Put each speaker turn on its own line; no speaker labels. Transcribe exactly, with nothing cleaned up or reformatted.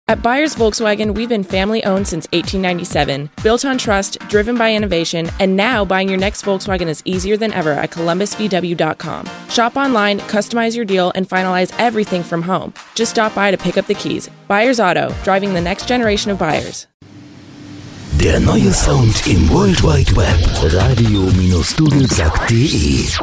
At Buyers Volkswagen, we've been family-owned since eighteen ninety-seven, built on trust, driven by innovation, and now buying your next Volkswagen is easier than ever at columbus v w dot com. Shop online, customize your deal, and finalize everything from home. Just stop by to pick up the keys. Buyers Auto, driving the next generation of buyers.
Der neue Sound im World Wide Web. radio Bindestrich dudelsack punkt de